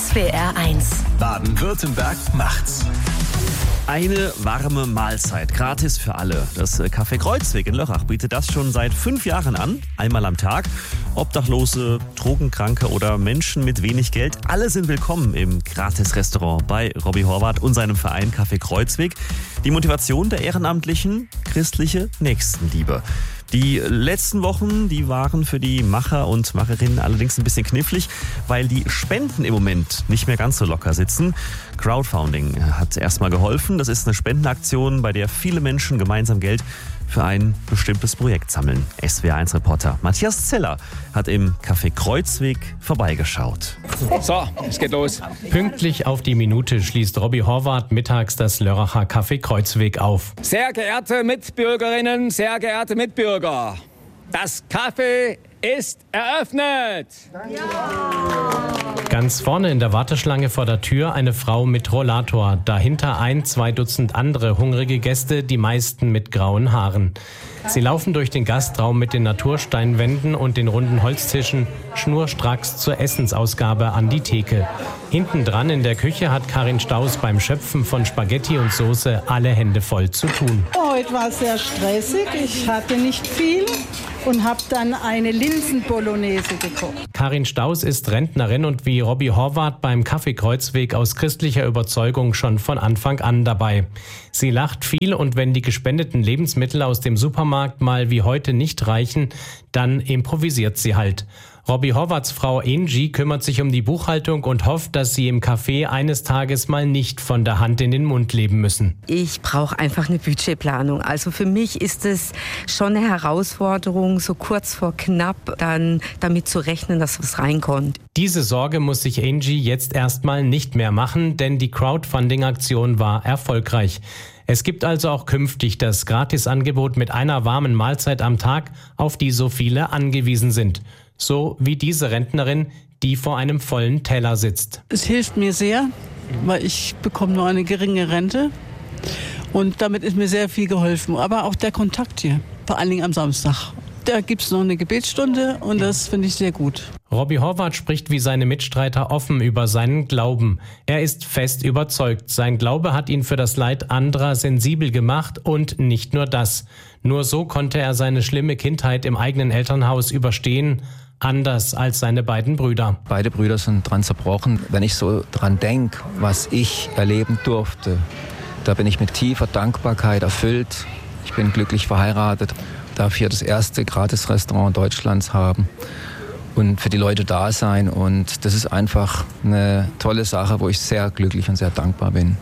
SWR1. Baden-Württemberg macht's. Eine warme Mahlzeit, gratis für alle. Das Café Kreuzweg in Lörrach bietet das schon seit 5 Jahren an, einmal am Tag. Obdachlose, Drogenkranke oder Menschen mit wenig Geld, alle sind willkommen im Gratis-Restaurant bei Robby Horvath und seinem Verein Café Kreuzweg. Die Motivation der Ehrenamtlichen, christliche Nächstenliebe. Die letzten Wochen, die waren für die Macher und Macherinnen allerdings ein bisschen knifflig, weil die Spenden im Moment nicht mehr ganz so locker sitzen. Crowdfunding hat erstmal geholfen. Das ist eine Spendenaktion, bei der viele Menschen gemeinsam Geld für ein bestimmtes Projekt sammeln. SWR1-Reporter Matthias Zeller hat im Café Kreuzweg vorbeigeschaut. So, es geht los. Pünktlich auf die Minute schließt Robby Horvath mittags das Lörracher Café Kreuzweg auf. Sehr geehrte Mitbürgerinnen, sehr geehrte Mitbürger, das Café ist eröffnet. Ganz vorne in der Warteschlange vor der Tür eine Frau mit Rollator. Dahinter 2 Dutzend andere hungrige Gäste, die meisten mit grauen Haaren. Sie laufen durch den Gastraum mit den Natursteinwänden und den runden Holztischen schnurstracks zur Essensausgabe an die Theke. Hinten dran in der Küche hat Karin Staus beim Schöpfen von Spaghetti und Soße alle Hände voll zu tun. Heute war es sehr stressig. Ich hatte nicht viel und habe dann eine Linsen-Bolognese gekocht. Karin Staus ist Rentnerin und wie Robby Horvath beim Café Kreuzweg aus christlicher Überzeugung schon von Anfang an dabei. Sie lacht viel und wenn die gespendeten Lebensmittel aus dem Supermarkt mal wie heute nicht reichen, dann improvisiert sie halt. Robby Horvaths Frau Angie kümmert sich um die Buchhaltung und hofft, dass sie im Café eines Tages mal nicht von der Hand in den Mund leben müssen. Ich brauche einfach eine Budgetplanung. Also für mich ist es schon eine Herausforderung, so kurz vor knapp dann damit zu rechnen, dass was reinkommt. Diese Sorge muss sich Angie jetzt erstmal nicht mehr machen, denn die Crowdfunding-Aktion war erfolgreich. Es gibt also auch künftig das Gratisangebot mit einer warmen Mahlzeit am Tag, auf die so viele angewiesen sind. So wie diese Rentnerin, die vor einem vollen Teller sitzt. Es hilft mir sehr, weil ich bekomme nur eine geringe Rente und damit ist mir sehr viel geholfen. Aber auch der Kontakt hier, vor allen Dingen am Samstag. Da gibt es noch eine Gebetsstunde und das finde ich sehr gut. Robby Horvath spricht wie seine Mitstreiter offen über seinen Glauben. Er ist fest überzeugt, sein Glaube hat ihn für das Leid anderer sensibel gemacht und nicht nur das. Nur so konnte er seine schlimme Kindheit im eigenen Elternhaus überstehen, anders als seine beiden Brüder. Beide Brüder sind dran zerbrochen. Wenn ich so dran denke, was ich erleben durfte, da bin ich mit tiefer Dankbarkeit erfüllt. Ich bin glücklich verheiratet, darf hier das erste Gratis-Restaurant Deutschlands haben und für die Leute da sein. Und das ist einfach eine tolle Sache, wo ich sehr glücklich und sehr dankbar bin.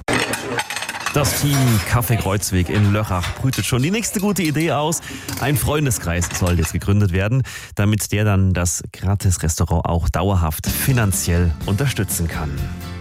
Das Team Café Kreuzweg in Lörrach brütet schon die nächste gute Idee aus. Ein Freundeskreis soll jetzt gegründet werden, damit der dann das Gratis-Restaurant auch dauerhaft finanziell unterstützen kann.